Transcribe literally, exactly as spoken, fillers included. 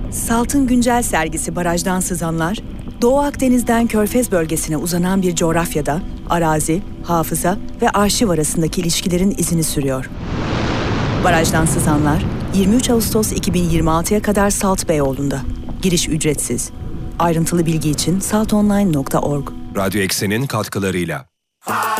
Salt'ın güncel sergisi Barajdan Sızanlar, Doğu Akdeniz'den Körfez bölgesine uzanan bir coğrafyada arazi, hafıza ve arşiv arasındaki ilişkilerin izini sürüyor. Barajdan Sızanlar, yirmi üç Ağustos iki bin yirmi altıya kadar Salt Beyoğlu'nda. Giriş ücretsiz. Ayrıntılı bilgi için salt online nokta org. Radyo Eksen'in katkılarıyla.